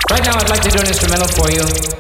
Right now I'd like to do an instrumental for you